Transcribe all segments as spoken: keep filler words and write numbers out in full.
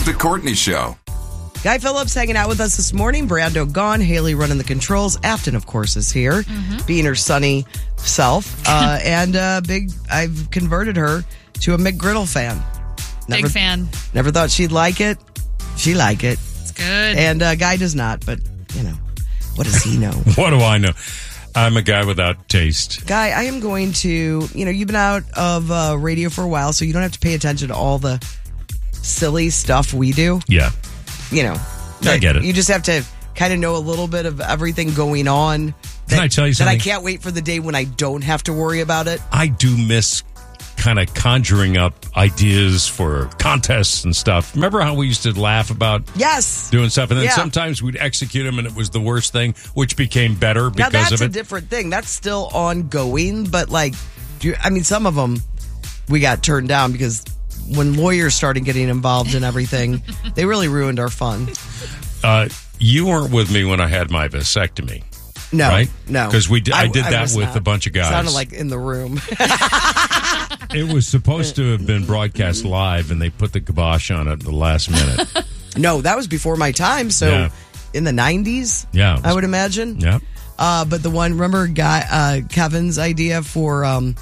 The Courtney Show. Guy Phillips hanging out with us this morning. Brando gone. Haley running the controls. Afton, of course, is here, mm-hmm. being her sunny self. Uh, and uh, big, I've converted her to a McGriddle fan. Never, big fan. Never thought she'd like it. She like it. It's good. And uh, Guy does not, but, you know, what does he know? What do I know? I'm a guy without taste. Guy, I am going to, you know, you've been out of uh, radio for a while, so you don't have to pay attention to all the silly stuff we do. Yeah. You know. I get it. You just have to kind of know a little bit of everything going on. That, Can I tell you something? That I can't wait for the day when I don't have to worry about it. I do miss kind of conjuring up ideas for contests and stuff. Remember how we used to laugh about yes doing stuff, and then yeah. sometimes we'd execute them and it was the worst thing, which became better because now that's of it. a different thing. That's still ongoing, but like, do you, I mean, some of them we got turned down because when lawyers started getting involved in everything, they really ruined our fun. Uh, you weren't with me when I had my vasectomy. No, right? No, because we did, I, I did I that with not. a bunch of guys. Sounded like in the room. It was supposed to have been broadcast live, and they put the kibosh on it at the last minute. No, that was before my time. So yeah. in the nineties, yeah, was, I would imagine. Yeah. Uh, but the one, remember, guy uh, Kevin's idea for um,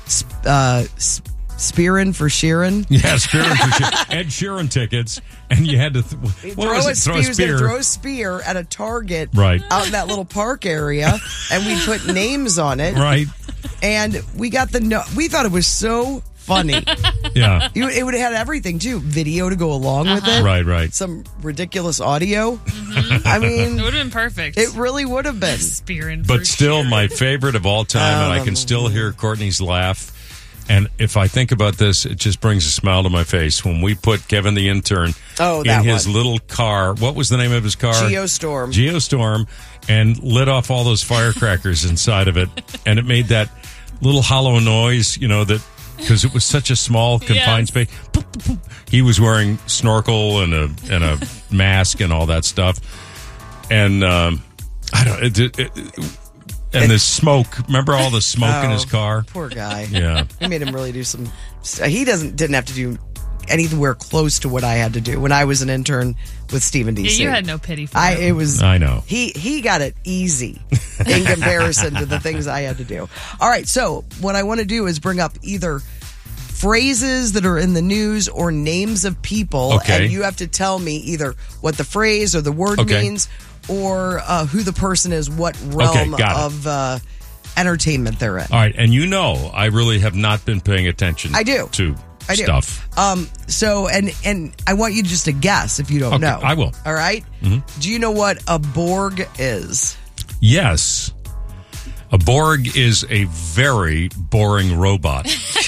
uh, Spearin for Sheeran? Yeah, Spearin for Sheeran. Ed Sheeran tickets, and you had to th- what throw, was a it? spear, throw a spear. throw a spear at a target right. out in that little park area, and we put names on it. Right. And we got the no. We thought it was so funny. Yeah. You, it would have had everything, too. Video to go along uh-huh. with it. Right, right. Some ridiculous audio. Mm-hmm. I mean, it would have been perfect. It really would have been. Spearing but still, sure. my favorite of all time, um, and I can still hear Courtney's laugh. And if I think about this, it just brings a smile to my face. When we put Kevin the intern oh, in that his one. little car, what was the name of his car? Geostorm. Geostorm, and lit off all those firecrackers inside of it. And it made that little hollow noise, you know, that because it was such a small, confined yes. space. He was wearing snorkel and a and a mask and all that stuff. And um, I don't it, it, it, and the smoke. Remember all the smoke oh, in his car? Poor guy. Yeah. We made him really do some. He doesn't didn't have to do anywhere close to what I had to do when I was an intern with Stephen D C. Yeah, you had no pity for I, him. It was. I know. He he got it easy in comparison to the things I had to do. All right, so what I want to do is bring up either phrases that are in the news or names of people, okay. and you have to tell me either what the phrase or the word okay. means, or uh, who the person is, what realm okay, of uh, entertainment they're in. All right, and you know, I really have not been paying attention. I do. to I do. stuff. Um. So, and and I want you just to guess if you don't okay, know. I will. All right. Mm-hmm. Do you know what a Borg is? Yes. A Borg is a very boring robot.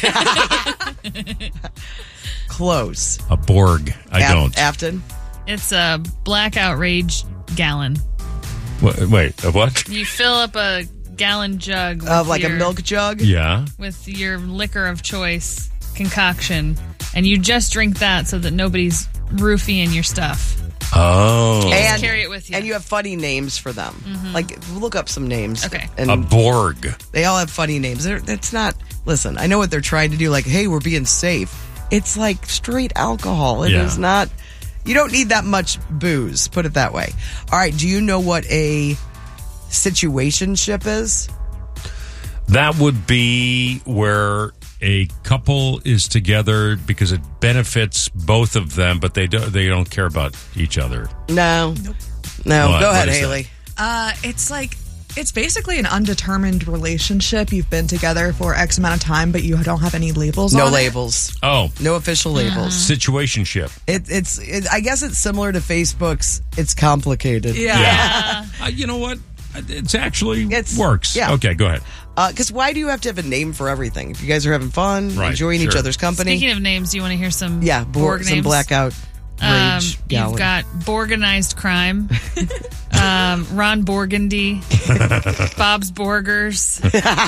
Close. A Borg. I Af- don't. Afton? It's a black outrage gallon. Wait, wait, a what? You fill up a gallon jug with Of like your, a milk jug? Yeah. with your liquor of choice concoction, and you just drink that so that nobody's roofing your stuff. Oh. You just And- carry it with you. And you have funny names for them. Mm-hmm. Like, look up some names. Okay. And A Borg. they all have funny names. They're, it's not, listen, I know what they're trying to do. Like, hey, we're being safe. It's like straight alcohol. It Yeah. is not, you don't need that much booze, put it that way. All right, do you know what a situationship is? That would be where a couple is together because it benefits both of them, but they don't, they don't care about each other. No. Nope. No, What? go What ahead, is that? Haley. Uh, it's like, it's basically an undetermined relationship. You've been together for X amount of time, but you don't have any labels No on labels. Oh. No official labels. Situationship. It, it's, it, I guess it's similar to Facebook's It's Complicated. it. Yeah. yeah. Uh, you know what? It's actually It's- works. yeah. Okay, go ahead. Because why do you have to have a name for everything? If you guys are having fun, Right, enjoying each sure. other's company. Speaking of names, do you want to hear some yeah, Borg, Borg some names? blackout Um, rage gallon. you've got Borganized Crime, um, Ron Borgandy, Bob's Borgers,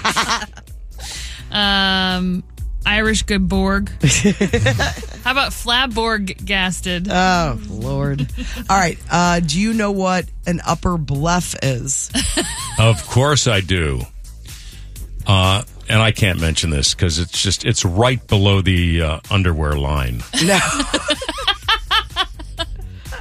um, Irish Good Borg. How about Flabborgasted? Oh, Lord. All right. Uh, do you know what an upper bluff is? Of course I do. Uh, and I can't mention this because it's just, it's right below the uh, underwear line. No.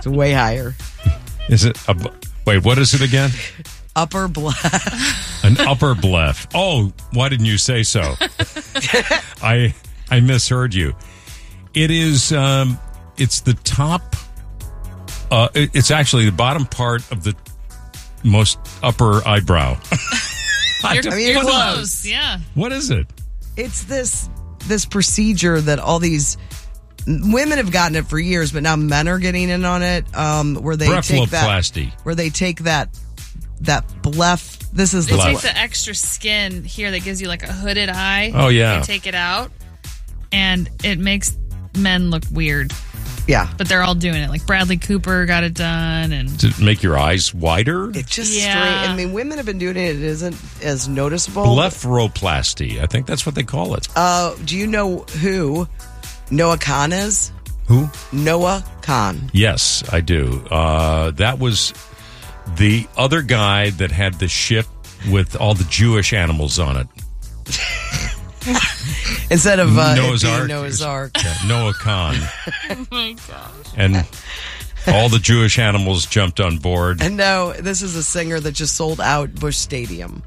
way higher. Is it? A, wait, what is it again? Upper blef. An upper blef. Oh, why didn't you say so? I I misheard you. It is. Um, it's the top. Uh, it, it's actually the bottom part of the most upper eyebrow. You're, I mean, you're close. close. Yeah. What is it? It's this this procedure that all these women have gotten it for years, but now men are getting in on it. Um, where they take that, Blepharoplasty. where they take that that blef. This is They the take blef. the extra skin here that gives you like a hooded eye. Oh, yeah. They take it out, and it makes men look weird. Yeah, But they're all doing it. Like Bradley Cooper got it done, and Does it make your eyes wider? it just Yeah. straight. I mean, women have been doing it. It isn't as noticeable. Blepharoplasty. I think that's what they call it. Uh, do you know who Noah Khan is? Who? Noah Khan. Yes, I do. Uh, that was the other guy that had the ship with all the Jewish animals on it. Instead of uh, Noah's it being Ark. Noah's Ark. Yeah, Noah Khan. oh my gosh. And all the Jewish animals jumped on board. And no, this is a singer that just sold out Busch Stadium.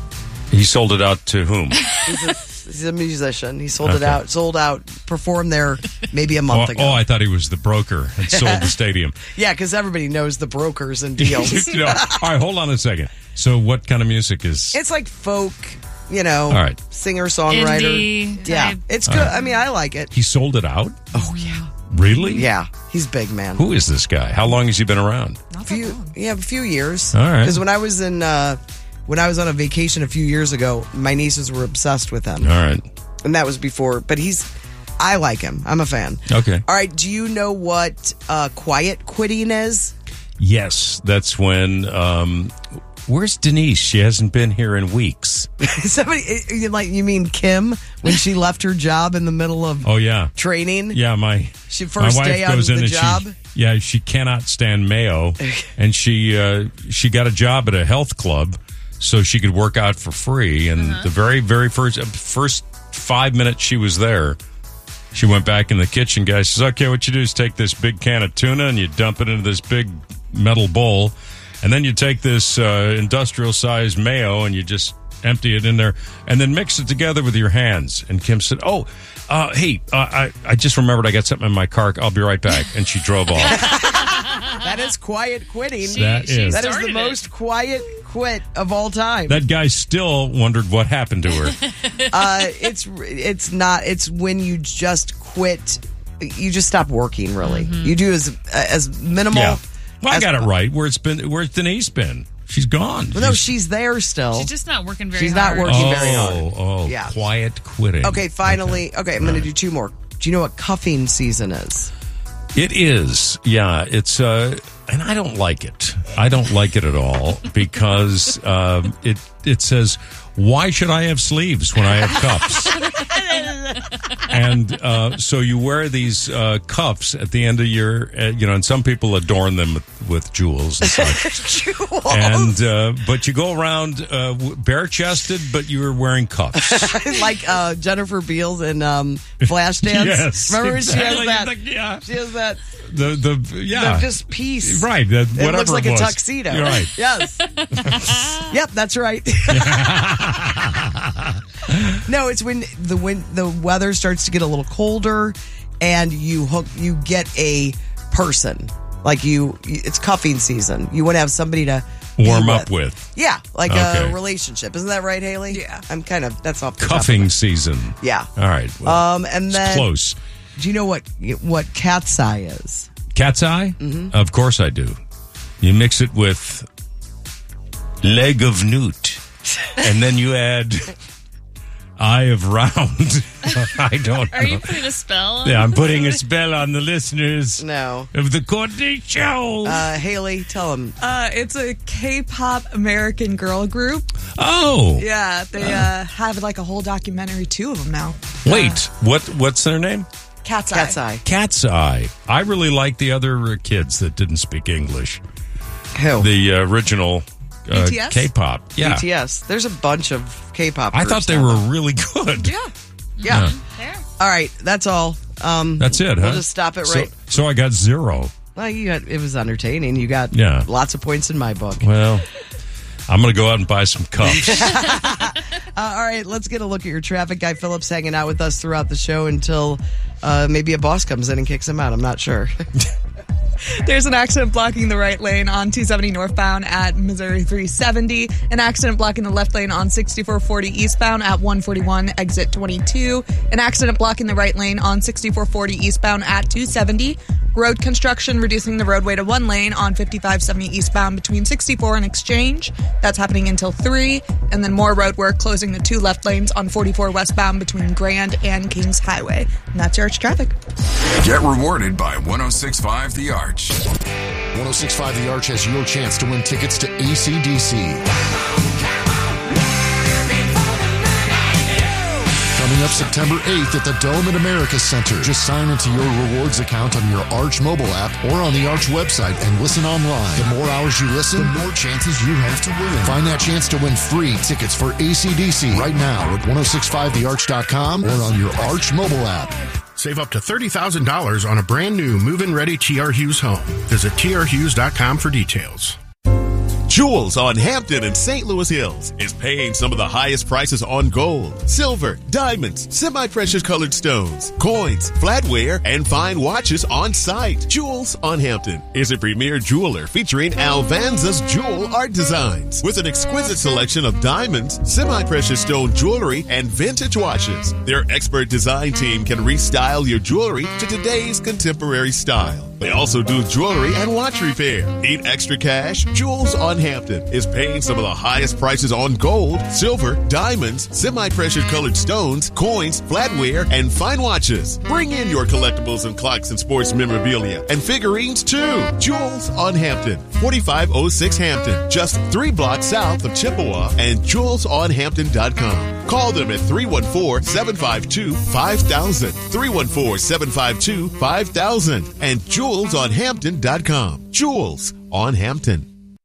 He sold it out to whom? He's a, he's a musician. He sold it Okay. out, sold out, performed there maybe a Oh, month ago. oh, I thought he was the broker and sold the stadium. Yeah, because everybody knows the brokers and deals. You know, all right, hold on a second. So what kind of music is... It's like folk, you know, All right. singer songwriter. Indie Yeah, type. it's good. I mean, I like it. He sold it out? Oh yeah, Really? yeah. He's big, man. Who is this guy? How long has he been around? Not that few, long. yeah, a few years. All right. Because when I was in, uh, when I was on a vacation a few years ago, my nieces were obsessed with him, All right. and that was before. But he's, I like him. I'm a fan. Okay. All right. Do you know what uh, quiet quitting is? Yes, that's when... Um, where's Denise? She hasn't been here in weeks. Somebody you like you mean Kim when she left her job in the middle of Oh, yeah. training? Yeah, my, She my first wife day on goes in the and job. She, yeah, she cannot stand mayo. And she uh, she got a job at a health club so she could work out for free. And the very, very first first five minutes she was there, she went back in the kitchen. Guy says, okay, what you do is take this big can of tuna and you dump it into this big metal bowl. And then you take this uh, industrial-sized mayo and you just empty it in there and then mix it together with your hands. And Kim said, oh, uh, hey, uh, I, I just remembered I got something in my car. I'll be right back. And she drove off. That is quiet quitting. She- That she is. That is started the it. most quiet quit of all time. That guy still wondered what happened to her. uh, it's it's not. It's when you just quit. You just stop working. Really, you do as as minimal. Yeah. Well, I as- got it right. Where's been? Where's Denise been? She's gone. Well, no, she's there still. She's just not working very She's hard. not working oh, very hard. oh, Yeah. quiet quitting. Okay, finally. Okay, I'm going to do two more. Do you know what cuffing season is? It is. Yeah, it's uh and I don't like it. I don't like it at all because um it it says, why should I have sleeves when I have cuffs? And uh, so you wear these uh, cuffs at the end of your, uh, you know, and some people adorn them with, with jewels and such. Jewels. And uh, but you go around uh, bare chested, but you're wearing cuffs. like uh, Jennifer Beals in um, Flashdance. Yes, Remember exactly. she has that? Like, yeah. She has that. The the yeah, the just piece. right. That, It whatever looks like it a was. tuxedo. You're right. Yes. Yep, that's right. No, it's when the when the weather starts to get a little colder, and you hook you get a person like you. It's cuffing season. You want to have somebody to be Warm up with. Yeah, like Okay. a relationship. Isn't that right, Haley? Yeah. I'm kind of that's off the top of Cuffing my- season. Yeah. All right. Well, Um, and it's then close. do you know what what cat's eye is? Cat's eye? Mm-hmm. Of course I do. You mix it with leg of newt, and then you add eye of round. I don't Are know. you putting a spell on? Yeah, I'm putting a spell on the listeners No. of the Courtney Show. Uh, Haley, tell him. Uh, it's a K-pop American girl group. oh, Yeah, they uh, have like a whole documentary, two of them now. wait. What? What's their name? Cat's, Cat's Eye. eye. Cat's Eye. I really like the other uh, kids that didn't speak English. Who? The uh, original uh, B T S? K-pop. Yeah. B T S. There's a bunch of K-pop. I groups thought they now. were really good. Yeah. Yeah. There. All right. That's all. Um, That's it, huh? We'll just stop it So- right. So, I got zero. Well, you got, it was entertaining. You got Yeah. lots of points in my book. Well, I'm going to go out and buy some cups. Uh, all right, let's get a look at your traffic. Guy Phillips hanging out with us throughout the show until uh, maybe a boss comes in and kicks him out. I'm not sure. There's an accident blocking the right lane on two seventy northbound at Missouri three seventy. An accident blocking the left lane on sixty-four forty eastbound at one forty-one exit twenty-two. An accident blocking the right lane on sixty-four forty eastbound at two seventy. Road construction reducing the roadway to one lane on fifty-five seventy eastbound between sixty-four and Exchange. That's happening until three. And then more road work closing the two left lanes on forty-four westbound between Grand and Kings Highway. And that's your Arch traffic. Get rewarded by one oh six point five The Arch. one oh six point five The Arch has your chance to win tickets to A C D C. Coming up September eighth at the Dome at America Center. Just sign into your rewards account on your Arch mobile app or on the Arch website and listen online. The more hours you listen, the more chances you have to win. Find that chance to win free tickets for A C D C right now at ten sixty-five the arch dot com or on your Arch mobile app. Save up to thirty thousand dollars on a brand new move-in ready T R Hughes home. Visit T R Hughes dot com for details. Jewels on Hampton and Saint Louis Hills is paying some of the highest prices on gold, silver, diamonds, semi-precious colored stones, coins, flatware, and fine watches on site. Jewels on Hampton is a premier jeweler featuring Alvanza's jewel art designs with an exquisite selection of diamonds, semi-precious stone jewelry, and vintage watches. Their expert design team can restyle your jewelry to today's contemporary style. They also do jewelry and watch repair. Need extra cash? Jewels on Hampton is paying some of the highest prices on gold, silver, diamonds, semi-precious colored stones, coins, flatware, and fine watches. Bring in your collectibles and clocks and sports memorabilia and figurines too. Jewels on Hampton, forty-five oh six Hampton, just three blocks south of Chippewa, and jewels on hampton dot com. Call them at three one four, seven five two, five thousand, three one four, seven five two, five thousand, and jewels on hampton dot com. Jewels on Hampton.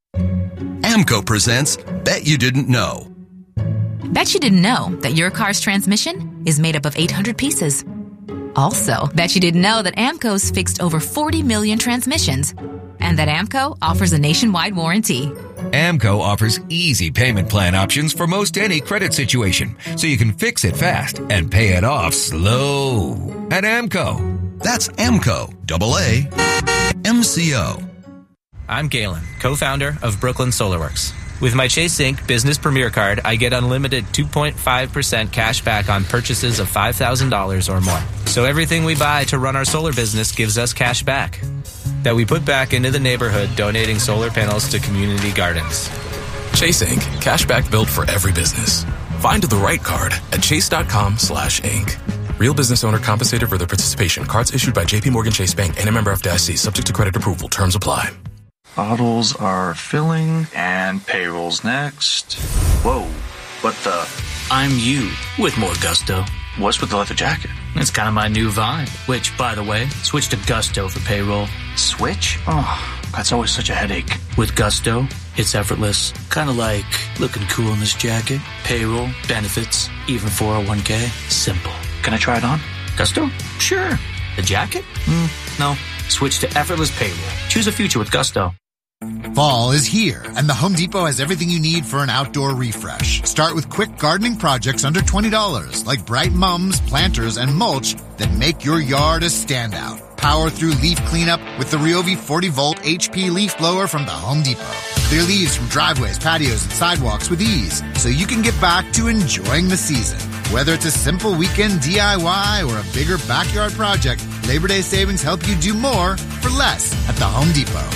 AMCO presents Bet You Didn't Know. Bet you didn't know that your car's transmission is made up of eight hundred pieces. Also, bet you didn't know that AMCO's fixed over forty million transmissions and that AMCO offers a nationwide warranty. AMCO offers easy payment plan options for most any credit situation, so you can fix it fast and pay it off slow. At AMCO. That's AMCO. Double A. M C O. I'm Galen, co-founder of Brooklyn SolarWorks. With my Chase Inc Business Premier Card, I get unlimited two point five percent cash back on purchases of five thousand dollars or more. So everything we buy to run our solar business gives us cash back that we put back into the neighborhood, donating solar panels to community gardens. Chase Incorporated. Cashback built for every business. Find the right card at chase.com slash Inc. Real business owner compensated for their participation. Cards issued by J P Morgan Chase Bank and a member of F D I C. Subject to credit approval. Terms apply. Bottles are filling, and payroll's next. Whoa, what the? I'm you, with more gusto. What's with the leather jacket? It's kind of my new vibe, which, by the way, switch to Gusto for payroll. Switch? Oh, that's always such a headache. With Gusto, it's effortless. Kind of like looking cool in this jacket, payroll, benefits, even four oh one k. Simple. Can I try it on? Gusto? Sure. The jacket? Mm, no. Switch to effortless payroll. Choose a future with Gusto. Fall is here, and the Home Depot has everything you need for an outdoor refresh. Start with quick gardening projects under twenty dollars, like bright mums, planters, and mulch that make your yard a standout. Power through leaf cleanup with the Ryobi forty volt H P leaf blower from the Home Depot. Clear leaves from driveways, patios, and sidewalks with ease, so you can get back to enjoying the season. Whether it's a simple weekend D I Y or a bigger backyard project, Labor Day savings help you do more for less at the Home Depot.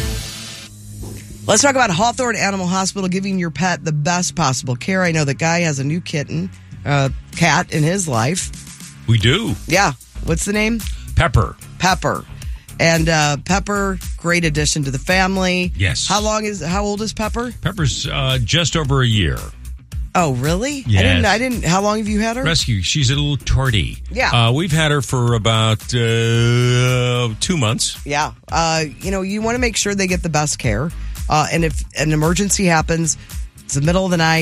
Let's talk about Hawthorne Animal Hospital giving your pet the best possible care. I know that Guy has a new kitten, uh, cat in his life. We do. Yeah. What's the name? Pepper. Pepper. And uh, Pepper, great addition to the family. Yes. How long is? How old is Pepper? Pepper's uh, just over a year. Oh, really? Yes. I didn't. I didn't. How long have you had her? Rescue. She's a little tortie. Yeah. Uh, we've had her for about uh, two months. Yeah. Uh, you know, you want to make sure they get the best care. Uh, and if an emergency happens, it's the middle of the night,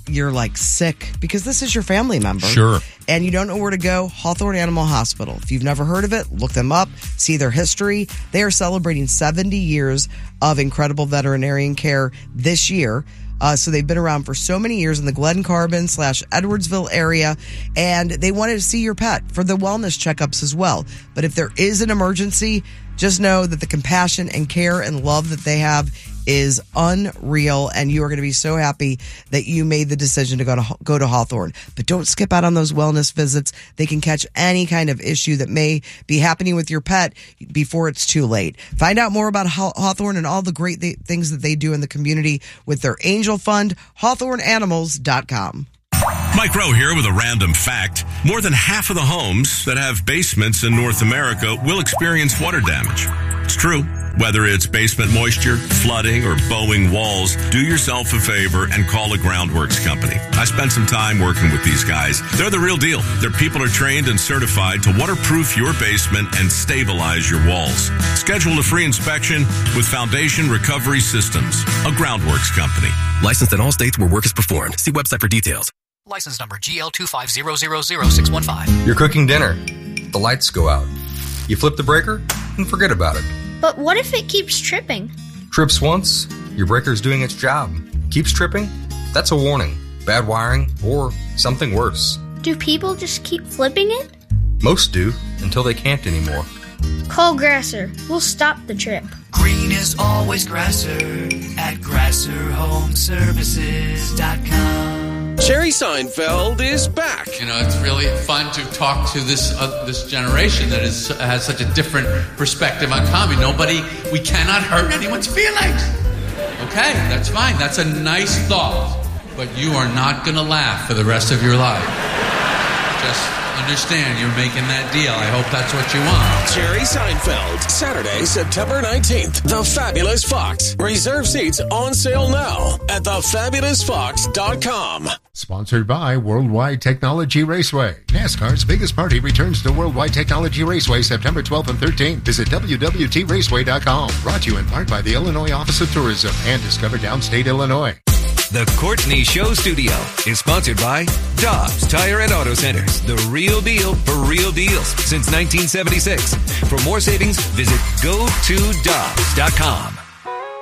you're like sick because this is your family member. Sure. And you don't know where to go, Hawthorne Animal Hospital. If you've never heard of it, look them up, see their history. They are celebrating seventy years of incredible veterinarian care this year. Uh, so they've been around for so many years in the Glen Carbon slash Edwardsville area, and they wanted to see your pet for the wellness checkups as well. But if there is an emergency, just know that the compassion and care and love that they have is unreal, and you are going to be so happy that you made the decision to go to go to Hawthorne. But don't skip out on those wellness visits. They can catch any kind of issue that may be happening with your pet before it's too late. Find out more about Haw- Hawthorne and all the great th- things that they do in the community with their Angel Fund, hawthorne animals dot com. Mike Rowe here with a random fact. More than half of the homes that have basements in North America will experience water damage. It's true. Whether it's basement moisture, flooding, or bowing walls, do yourself a favor and call a Groundworks company. I spent some time working with these guys. They're the real deal. Their people are trained and certified to waterproof your basement and stabilize your walls. Schedule a free inspection with Foundation Recovery Systems, a Groundworks company. Licensed in all states where work is performed. See website for details. License number G L two five zero zero zero six one five. You're cooking dinner. The lights go out. You flip the breaker and forget about it. But what if it keeps tripping? Trips once, your breaker's doing its job. Keeps tripping? That's a warning. Bad wiring or something worse. Do people just keep flipping it? Most do, until they can't anymore. Call Grasser. We'll stop the trip. Green is always Grasser at grasser home services dot com. Jerry Seinfeld is back. You know, it's really fun to talk to this uh, this generation that is has such a different perspective on comedy. Nobody, we cannot hurt anyone's feelings. Okay, that's fine. That's a nice thought. But you are not going to laugh for the rest of your life. Just understand you're making that deal. I hope that's what you want. Jerry Seinfeld, Saturday, September nineteenth. The Fabulous Fox. Reserve seats on sale now at the fabulous fox dot com. Sponsored by Worldwide Technology Raceway. NASCAR's biggest party returns to Worldwide Technology Raceway September twelfth and thirteenth. Visit w w t raceway dot com. Brought to you in part by the Illinois Office of Tourism and Discover Downstate Illinois. The Courtney Show Studio is sponsored by Dobbs Tire and Auto Centers. The real deal for real deals since nineteen seventy-six. For more savings, visit go to dobbs dot com.